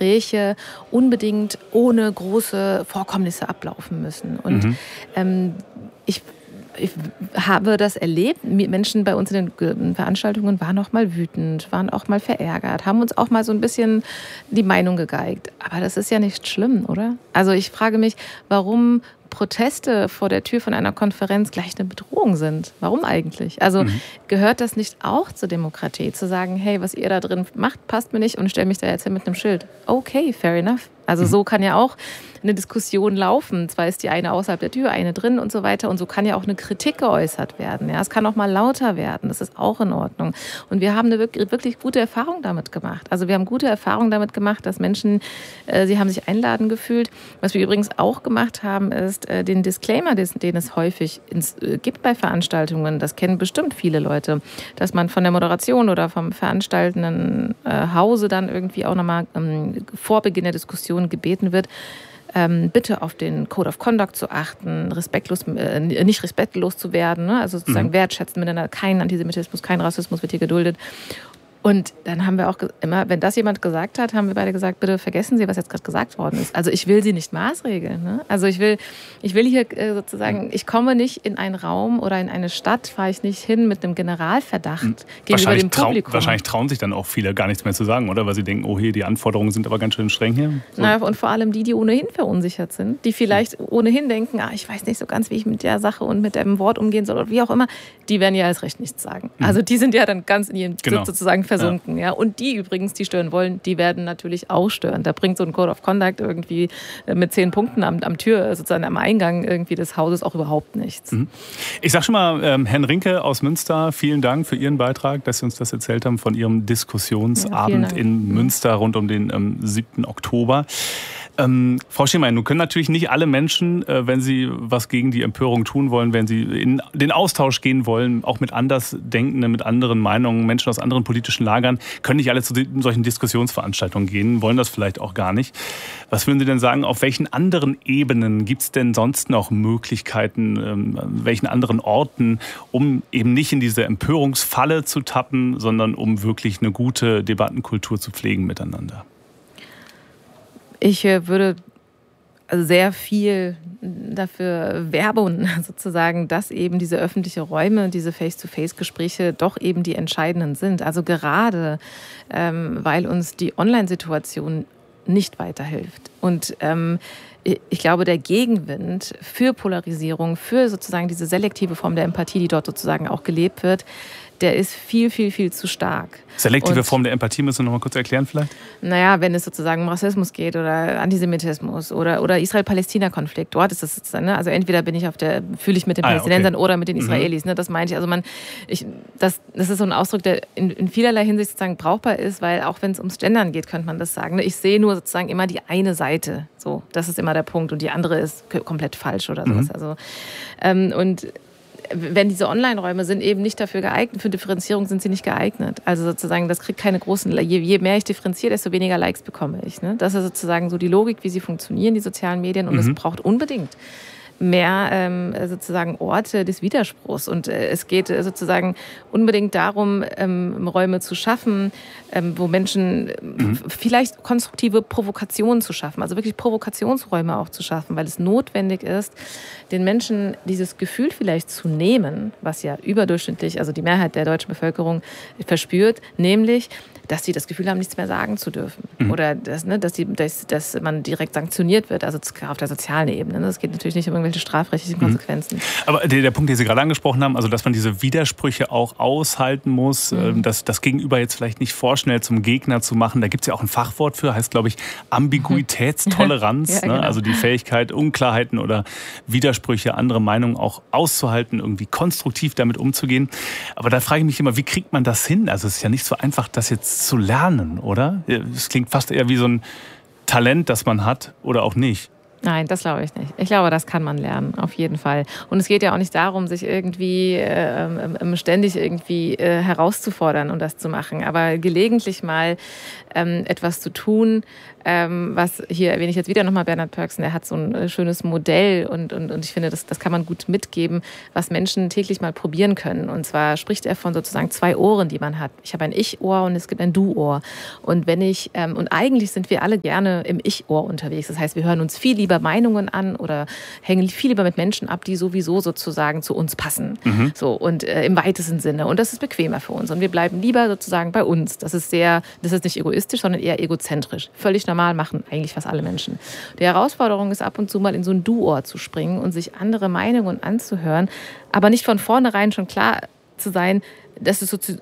Gespräche unbedingt ohne große Vorkommnisse ablaufen müssen. Und ich habe das erlebt. Menschen bei uns in den Veranstaltungen waren auch mal wütend, waren auch mal verärgert, haben uns auch mal so ein bisschen die Meinung gegeigt. Aber das ist ja nicht schlimm, oder? Also ich frage mich, warum Proteste vor der Tür von einer Konferenz gleich eine Bedrohung sind. Warum eigentlich? Also gehört das nicht auch zur Demokratie, zu sagen, hey, was ihr da drin macht, passt mir nicht und stell mich da jetzt hin mit einem Schild. Okay, fair enough. Also so kann ja auch eine Diskussion laufen. Zwar ist die eine außerhalb der Tür, eine drin und so weiter. Und so kann ja auch eine Kritik geäußert werden. Ja, es kann auch mal lauter werden. Das ist auch in Ordnung. Und wir haben eine wirklich gute Erfahrung damit gemacht. Also wir haben gute Erfahrungen damit gemacht, dass Menschen, sie haben sich einladen gefühlt. Was wir übrigens auch gemacht haben, ist den Disclaimer, den es häufig gibt bei Veranstaltungen. Das kennen bestimmt viele Leute, dass man von der Moderation oder vom veranstaltenden Hause dann irgendwie auch nochmal vor Beginn der Diskussion gebeten wird, bitte auf den Code of Conduct zu achten, nicht respektlos zu werden, ne? Also sozusagen wertschätzen miteinander, kein Antisemitismus, kein Rassismus wird hier geduldet. Und dann haben wir auch immer, wenn das jemand gesagt hat, haben wir beide gesagt, bitte vergessen Sie, was jetzt gerade gesagt worden ist. Also ich will Sie nicht maßregeln. Ne? Also ich will hier sozusagen, ich komme nicht in einen Raum oder in eine Stadt, fahre ich nicht hin mit einem Generalverdacht gegenüber dem Publikum. Wahrscheinlich trauen sich dann auch viele gar nichts mehr zu sagen, oder? Weil sie denken, oh, hier, die Anforderungen sind aber ganz schön streng hier. So. Na, und vor allem die ohnehin verunsichert sind, die vielleicht ohnehin denken, ich weiß nicht so ganz, wie ich mit der Sache und mit dem Wort umgehen soll oder wie auch immer, die werden ja als recht nichts sagen. Also die sind ja dann ganz in ihrem Sitz sozusagen versunken. Ja. Und die übrigens, die stören wollen, die werden natürlich auch stören. Da bringt so ein Code of Conduct irgendwie mit 10 Punkten am Tür, sozusagen am Eingang irgendwie des Hauses auch überhaupt nichts. Ich sag schon mal, Herrn Rinke aus Münster, vielen Dank für Ihren Beitrag, dass Sie uns das erzählt haben von Ihrem Diskussionsabend in Münster rund um den 7. Oktober. Frau Scheemeyer, nun können natürlich nicht alle Menschen, wenn sie was gegen die Empörung tun wollen, wenn sie in den Austausch gehen wollen, auch mit Andersdenkenden, mit anderen Meinungen, Menschen aus anderen politischen Lagern, können nicht alle zu solchen Diskussionsveranstaltungen gehen, wollen das vielleicht auch gar nicht. Was würden Sie denn sagen, auf welchen anderen Ebenen gibt es denn sonst noch Möglichkeiten, an welchen anderen Orten, um eben nicht in diese Empörungsfalle zu tappen, sondern um wirklich eine gute Debattenkultur zu pflegen miteinander? Ich würde sehr viel dafür werben, sozusagen, dass eben diese öffentlichen Räume, diese Face-to-Face-Gespräche doch eben die entscheidenden sind. Also gerade, weil uns die Online-Situation nicht weiterhilft. Und ich glaube, der Gegenwind für Polarisierung, für sozusagen diese selektive Form der Empathie, die dort sozusagen auch gelebt wird, der ist viel, viel, viel zu stark. Selektive Form der Empathie müssen wir noch mal kurz erklären vielleicht? Naja, wenn es sozusagen um Rassismus geht oder Antisemitismus oder Israel-Palästina-Konflikt, dort ist das sozusagen, ne? Also entweder fühle ich mit den Palästinensern oder mit den Israelis, ne? Das meine ich. Also das ist so ein Ausdruck, der in vielerlei Hinsicht sozusagen brauchbar ist, weil auch wenn es ums Gendern geht, könnte man das sagen. Ne? Ich sehe nur sozusagen immer die eine Seite. So, das ist immer der Punkt und die andere ist komplett falsch oder sowas. Also und wenn diese Online-Räume sind eben nicht dafür geeignet, für Differenzierung sind sie nicht geeignet. Also sozusagen, das kriegt keine großen, je mehr ich differenziere, desto weniger Likes bekomme ich. Ne? Das ist sozusagen so die Logik, wie sie funktionieren, die sozialen Medien. Und es braucht unbedingt mehr sozusagen Orte des Widerspruchs. Und es geht sozusagen unbedingt darum, Räume zu schaffen, wo Menschen vielleicht konstruktive Provokationen zu schaffen, also wirklich Provokationsräume auch zu schaffen, weil es notwendig ist, den Menschen dieses Gefühl vielleicht zu nehmen, was ja überdurchschnittlich, also die Mehrheit der deutschen Bevölkerung verspürt, nämlich, dass sie das Gefühl haben, nichts mehr sagen zu dürfen. Oder dass man direkt sanktioniert wird, also auf der sozialen Ebene. Das geht natürlich nicht um irgendwelche strafrechtlichen Konsequenzen. Aber der Punkt, den Sie gerade angesprochen haben, also dass man diese Widersprüche auch aushalten muss, dass das Gegenüber jetzt vielleicht nicht vorschnell zum Gegner zu machen, da gibt es ja auch ein Fachwort für, heißt glaube ich Ambiguitätstoleranz, ja, genau. Also die Fähigkeit, Unklarheiten oder Widersprüche, andere Meinungen auch auszuhalten, irgendwie konstruktiv damit umzugehen. Aber da frage ich mich immer, wie kriegt man das hin? Also es ist ja nicht so einfach, das jetzt zu lernen, oder? Es klingt fast eher wie so ein Talent, das man hat oder auch nicht. Nein, das glaube ich nicht. Ich glaube, das kann man lernen, auf jeden Fall. Und es geht ja auch nicht darum, sich irgendwie ständig irgendwie herauszufordern und das zu machen. Aber gelegentlich mal etwas zu tun, was hier erwähne ich jetzt wieder nochmal Bernhard Pörksen, der hat so ein schönes Modell und ich finde, das kann man gut mitgeben, was Menschen täglich mal probieren können. Und zwar spricht er von sozusagen 2 Ohren, die man hat. Ich habe ein Ich-Ohr und es gibt ein Du-Ohr. Und und eigentlich sind wir alle gerne im Ich-Ohr unterwegs. Das heißt, wir hören uns viel lieber Meinungen an oder hängen viel lieber mit Menschen ab, die sowieso sozusagen zu uns passen. So, und im weitesten Sinne. Und das ist bequemer für uns. Und wir bleiben lieber sozusagen bei uns. Das ist nicht egoistisch, sondern eher egozentrisch. Völlig normal machen eigentlich fast alle Menschen. Die Herausforderung ist ab und zu mal in so ein Du-Ohr zu springen und sich andere Meinungen anzuhören, aber nicht von vornherein schon klar zu sein, das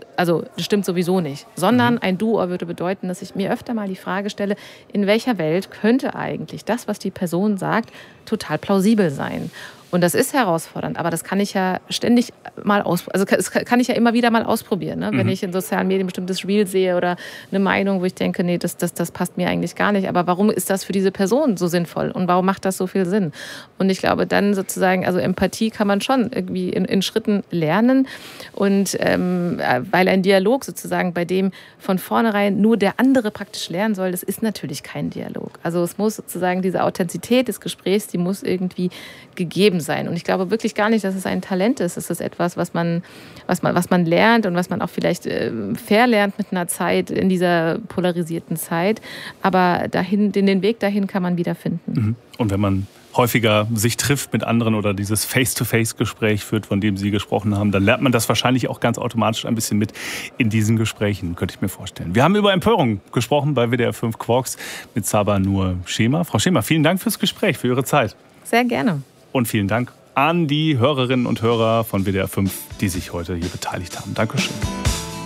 stimmt sowieso nicht, sondern ein Du-Ohr würde bedeuten, dass ich mir öfter mal die Frage stelle, in welcher Welt könnte eigentlich das, was die Person sagt, total plausibel sein? Und das ist herausfordernd, aber das kann ich ja ständig mal das kann ich ja immer wieder mal ausprobieren. Ne? Wenn ich in sozialen Medien ein bestimmtes Reel sehe oder eine Meinung, wo ich denke, nee, das passt mir eigentlich gar nicht. Aber warum ist das für diese Person so sinnvoll? Und warum macht das so viel Sinn? Und ich glaube, dann sozusagen, also Empathie kann man schon irgendwie in Schritten lernen. Und weil ein Dialog sozusagen, bei dem von vornherein nur der andere praktisch lernen soll, das ist natürlich kein Dialog. Also es muss sozusagen diese Authentizität des Gesprächs, die muss irgendwie gegeben sein. Und ich glaube wirklich gar nicht, dass es ein Talent ist. Es ist etwas, was man lernt und was man auch vielleicht verlernt mit einer Zeit, in dieser polarisierten Zeit. Aber den Weg dahin kann man wieder finden. Und wenn man häufiger sich trifft mit anderen oder dieses Face-to-Face-Gespräch führt, von dem Sie gesprochen haben, dann lernt man das wahrscheinlich auch ganz automatisch ein bisschen mit in diesen Gesprächen, könnte ich mir vorstellen. Wir haben über Empörung gesprochen bei WDR 5 Quarks mit Saba Noor Shemer. Frau Shemer, vielen Dank fürs Gespräch, für Ihre Zeit. Sehr gerne. Und vielen Dank an die Hörerinnen und Hörer von WDR 5, die sich heute hier beteiligt haben. Dankeschön.